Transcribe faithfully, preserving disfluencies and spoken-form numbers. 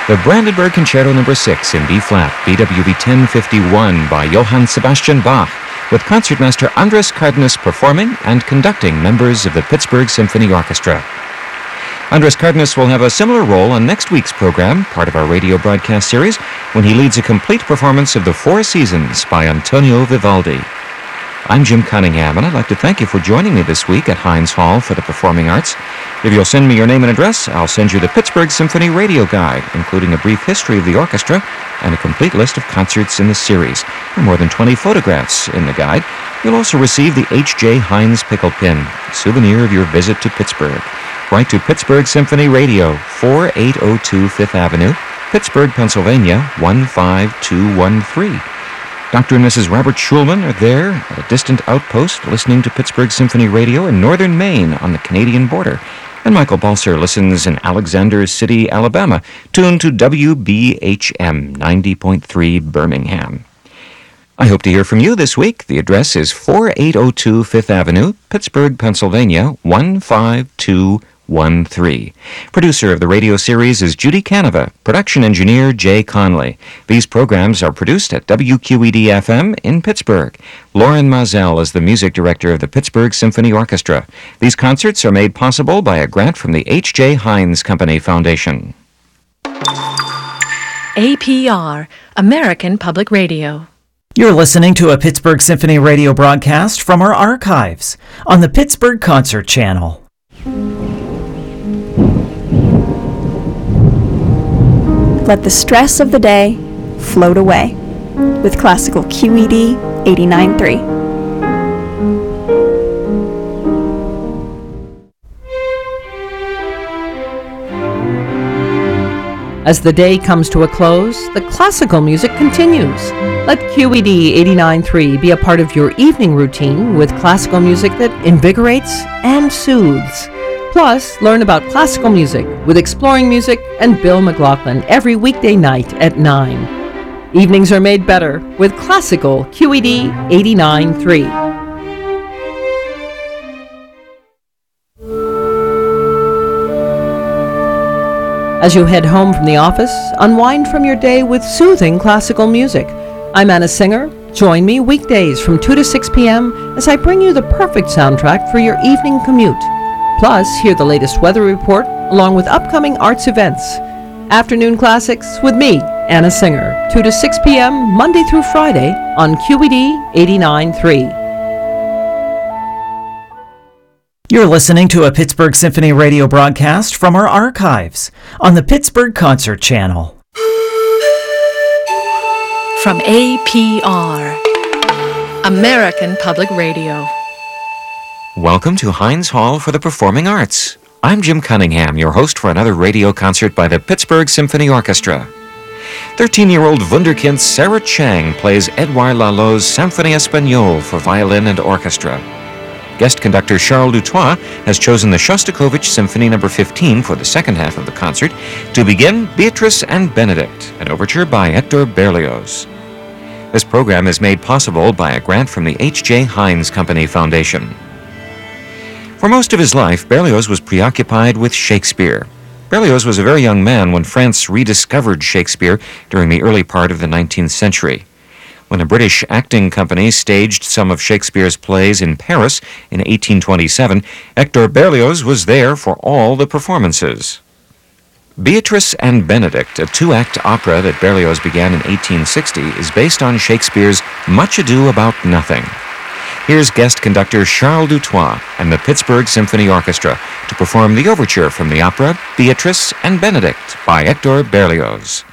The Brandenburg Concerto Number six in B-flat, B W V ten fifty-one by Johann Sebastian Bach, with concertmaster Andras Cardenas performing and conducting members of the Pittsburgh Symphony Orchestra. Andras Cardenas will have a similar role on next week's program, part of our radio broadcast series, when he leads a complete performance of The Four Seasons by Antonio Vivaldi. I'm Jim Cunningham, and I'd like to thank you for joining me this week at Heinz Hall for the Performing Arts. If you'll send me your name and address, I'll send you the Pittsburgh Symphony Radio Guide, including a brief history of the orchestra and a complete list of concerts in the series. There are more than twenty photographs in the guide. You'll also receive the H J. Heinz Pickle Pin, a souvenir of your visit to Pittsburgh. Write to Pittsburgh Symphony Radio, four eight oh two Fifth Avenue, Pittsburgh, Pennsylvania, one five two one three. Doctor and Missus Robert Schulman are there at a distant outpost listening to Pittsburgh Symphony Radio in northern Maine on the Canadian border. And Michael Balser listens in Alexander City, Alabama, tuned to W B H M ninety point three Birmingham. I hope to hear from you this week. The address is four eight oh two Fifth Avenue, Pittsburgh, Pennsylvania, one five two one three. Producer of the radio series is Judy Canova. Production engineer Jay Conley. These programs are produced at W Q E D F M in Pittsburgh. Lauren Mazel is the music director of the Pittsburgh Symphony Orchestra. These concerts are made possible by a grant from the H J. Heinz Company Foundation. A P R, American Public Radio. You're listening to a Pittsburgh Symphony Radio broadcast from our archives on the Pittsburgh Concert Channel. Let the stress of the day float away with classical Q E D eighty-nine point three. As the day comes to a close, the classical music continues. Let Q E D eighty-nine point three be a part of your evening routine with classical music that invigorates and soothes. Plus, learn about classical music with Exploring Music and Bill McLaughlin every weekday night at nine. Evenings are made better with classical Q E D eighty-nine point three. As you head home from the office, unwind from your day with soothing classical music. I'm Anna Singer. Join me weekdays from two to six p.m. as I bring you the perfect soundtrack for your evening commute. Plus, hear the latest weather report along with upcoming arts events. Afternoon Classics with me, Anna Singer, two to six p.m. Monday through Friday on Q E D eighty-nine point three. You're listening to a Pittsburgh Symphony Radio broadcast from our archives on the Pittsburgh Concert Channel. From A P R, American Public Radio. Welcome to Heinz Hall for the Performing Arts. I'm Jim Cunningham, your host for another radio concert by the Pittsburgh Symphony Orchestra. thirteen-year-old wunderkind Sarah Chang plays Edouard Lalo's Symphonie Espagnole for violin and orchestra. Guest conductor Charles Dutoit has chosen the Shostakovich Symphony Number fifteen for the second half of the concert. To begin, Beatrice and Benedict, an overture by Hector Berlioz. This program is made possible by a grant from the H J. Heinz Company Foundation. For most of his life, Berlioz was preoccupied with Shakespeare. Berlioz was a very young man when France rediscovered Shakespeare during the early part of the nineteenth century. When a British acting company staged some of Shakespeare's plays in Paris in eighteen twenty-seven, Hector Berlioz was there for all the performances. Beatrice and Benedict, a two-act opera that Berlioz began in eighteen sixty, is based on Shakespeare's Much Ado About Nothing. Here's guest conductor Charles Dutoit and the Pittsburgh Symphony Orchestra to perform the overture from the opera Beatrice and Benedict by Hector Berlioz.